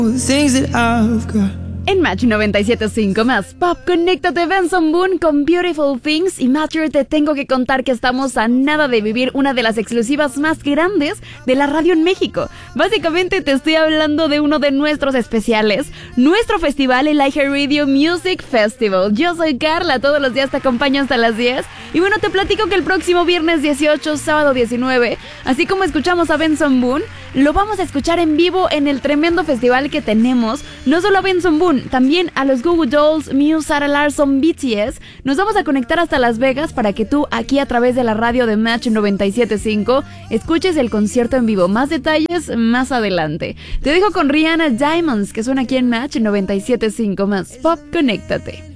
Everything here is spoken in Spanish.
things that I've got. En Match 97.5 más Pop, conéctate Benson Boone con Beautiful Things. Y Matthew, te tengo que contar que estamos a nada de vivir una de las exclusivas más grandes de la radio en México. Básicamente te estoy hablando de uno de nuestros especiales, nuestro festival, el iHeartRadio Music Festival. Yo soy Carla, todos los días te acompaño hasta las 10. Y bueno, te platico que el próximo viernes 18, sábado 19, así como escuchamos a Benson Boone, lo vamos a escuchar en vivo en el tremendo festival que tenemos. No solo a Benson Boone, también a los Goo Goo Dolls, Muse, Sarah Larsson, BTS. Nos vamos a conectar hasta Las Vegas para que tú, aquí a través de la radio de Match 97.5, escuches el concierto en vivo. Más detalles más adelante. Te dejo con Rihanna Diamonds, que suena aquí en Match 97.5 más Pop, conéctate.